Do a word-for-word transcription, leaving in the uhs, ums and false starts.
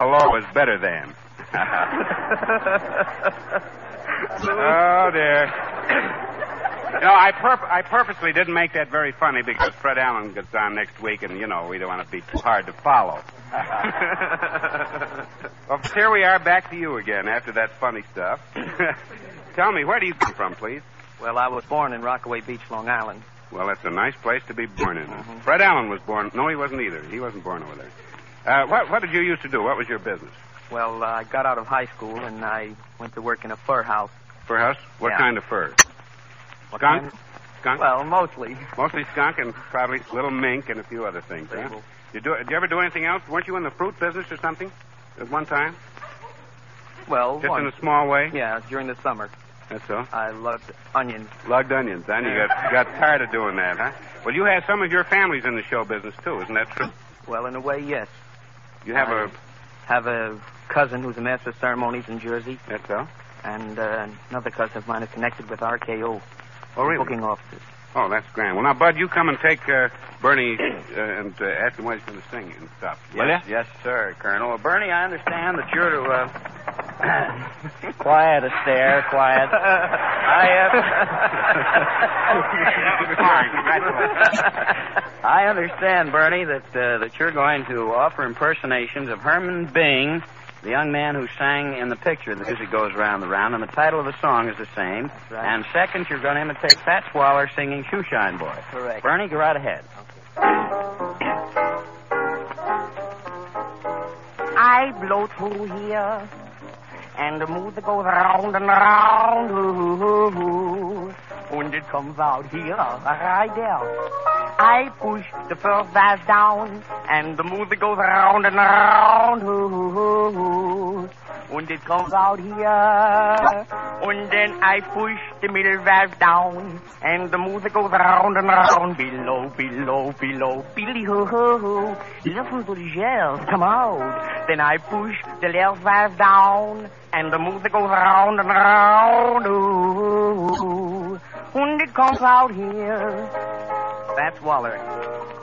hello is better than. Oh, dear. You know, I, purp- I purposely didn't make that very funny because Fred Allen gets on next week, and, you know, we don't want to be too hard to follow. Well, here we are back to you again after that funny stuff. Tell me, where do you come from, please? Well, I was born in Rockaway Beach, Long Island. Well, that's a nice place to be born in. Mm-hmm. Fred Allen was born... No, he wasn't either. He wasn't born over there. Uh, what, what did you used to do? What was your business? Well, uh, I got out of high school, and I went to work in a fur house. Fur house? What Yeah. kind of fur? What Skunk? kind? Skunk? Well, mostly. Mostly skunk and probably little mink and a few other things, huh? Sable. You do, did you ever do anything else? Weren't you in the fruit business or something at one time? Well, Just once. in a small way? Yeah, during the summer. That's so. I loved onions. Lugged onions, huh? And you got, got tired of doing that, huh? Well, you have some of your families in the show business, too. Isn't that true? Well, in a way, yes. You have I a... have a cousin who's a master of ceremonies in Jersey, That's so? and uh, another cousin of mine is connected with R K O. Oh, really? Booking offices. Oh, that's grand. Well, now, Bud, you come and take uh, Bernie uh, and uh, ask him what he's going to sing and stuff. Will Yes, ya? yes, sir, Colonel. Well, Bernie, I understand that you're to, uh... quiet, Astaire, quiet. I, uh... I understand, Bernie, that, uh, that you're going to offer impersonations of Herman Bing, the young man who sang in the picture. The music goes round the round, and the title of the song is the same. That's right. And second, you're going to imitate Fats Waller singing Shoeshine Boy. Correct. Bernie, go right ahead. I blow through here, and the music goes round and round. Ooh, ooh, ooh. When it comes out here, right there, I push the first bass down, and the music goes round and round. Ooh, ooh, ooh. When it comes out here, and then I push the middle valve down, and the music goes round and round. Below, below, below, billy ho ho ho. Listen to the shells come out. Then I push the left valve down, and the music goes round and round. Ooh, when it comes out here, that's Waller.